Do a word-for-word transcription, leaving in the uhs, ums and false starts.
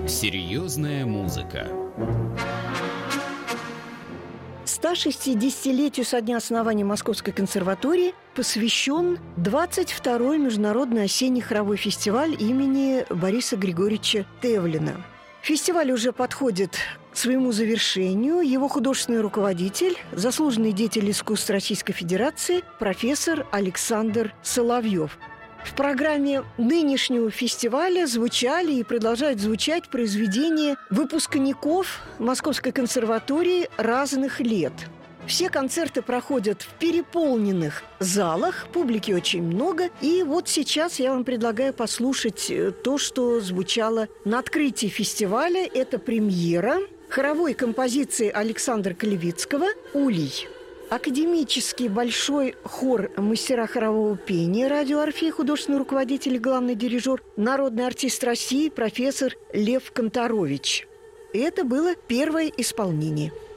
Серьезная музыка. ста шестидесятилетию со дня основания Московской консерватории посвящен двадцать второй Международный осенний хоровой фестиваль имени Бориса Григорьевича Тевлина. Фестиваль уже подходит к своему завершению. Его художественный руководитель, заслуженный деятель искусств Российской Федерации, профессор Александр Соловьев. В программе нынешнего фестиваля звучали и продолжают звучать произведения выпускников Московской консерватории разных лет. Все концерты проходят в переполненных залах, публики очень много. И вот сейчас я вам предлагаю послушать то, что звучало на открытии фестиваля. Это премьера хоровой композиции Александра Колевицкого «Улей». Академический большой хор мастера хорового пения «Радио Орфей», художественный руководитель и главный дирижер, народный артист России профессор Лев Конторович. Это было первое исполнение.